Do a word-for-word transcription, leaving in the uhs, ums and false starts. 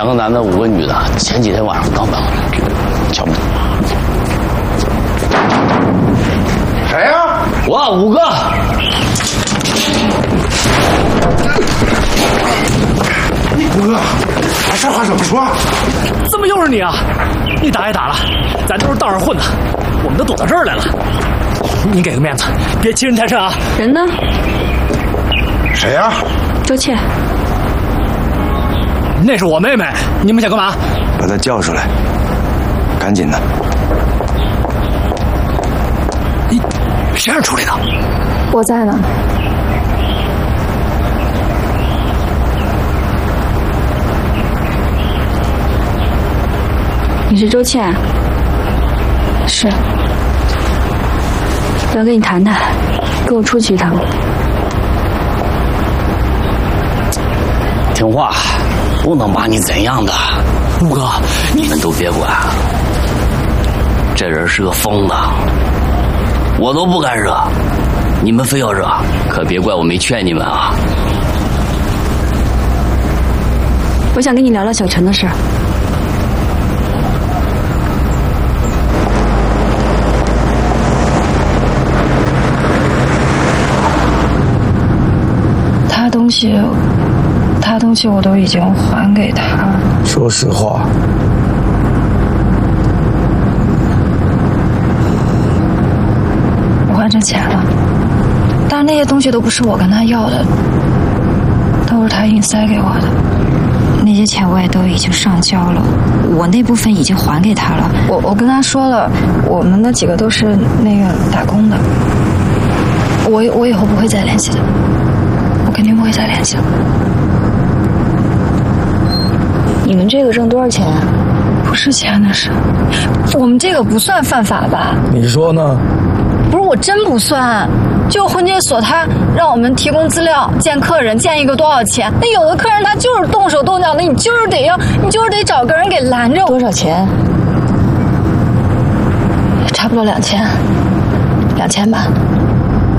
两个男的，五个女的，前几天晚上刚搬回来，敲门。 谁呀、啊？ 我五个。 五哥，把这话怎么说？ 怎么又是你啊？你打也打了，咱都是道上混的，我们都躲到这儿来了。你给个面子，别欺人太甚啊！ 人呢？ 谁呀、啊？ 周倩。 那是我妹妹，你们想干嘛？ 把她叫出来，赶紧的。 你谁让处理的？ 我在呢。你是周倩？是。我要跟你谈谈，跟我出去一趟。 听话，不能把你怎样的。 五哥， 你们都别管，这人是个疯子，我都不敢惹，你们非要惹，可别怪我没劝你们啊。 我想跟你聊聊小陈的事儿。他东西，他东西我都已经还给他。 说实话， 我还这钱了，但是那些东西都不是我跟他要的，都是他硬塞给我的。那些钱我也都已经上交了，我那部分已经还给他了。我我跟他说了，我们那几个都是那个打工的，我我以后不会再联系的，我肯定不会再联系了。你们这个挣多少钱啊？不是钱的事，我们这个不算犯法吧？ 你说呢？ 不是，我真不算。就婚介所他让我们提供资料，见客人，见一个多少钱？那有的客人他就是动手动脚的，你就是得要，你就是得找个人给拦着。多少钱？差不多两千，两千吧。